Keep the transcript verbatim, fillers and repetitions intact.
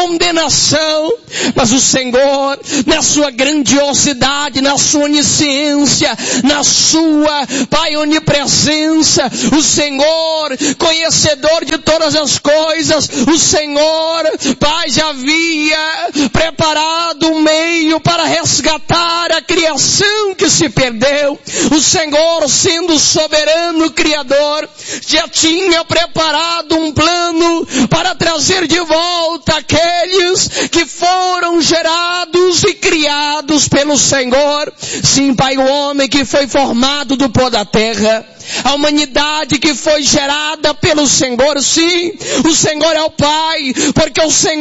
condenação. Mas o Senhor, na sua grandiosidade, na sua onisciência, na sua, Pai, onipresença, o Senhor, conhecedor de todas as coisas, o Senhor, Pai, já havia preparado um meio para resgatar a criação que se perdeu. O Senhor, sendo soberano Criador, já tinha preparado um plano para trazer de volta aqueles que foram gerados e criados pelo Senhor. Sim, Pai, o homem que foi formado do pó da terra, a humanidade que foi gerada pelo Senhor. Sim, o Senhor é o Pai, porque o Senhor